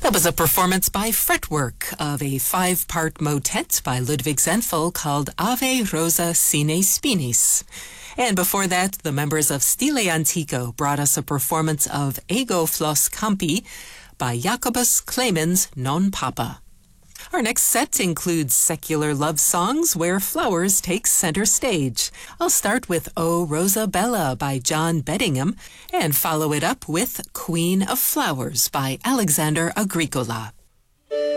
That was a performance by Fretwork of a 5-part motet by Ludwig Zenfel called Ave Rosa Sine Spinis. And before that, the members of Stile Antico brought us a performance of Ego Flos Campi by Jacobus Clemens non Papa. Our next set includes secular love songs where flowers take center stage. I'll start with O Rosa Bella by John Beddingham and follow it up with Queen of Flowers by Alexander Agricola.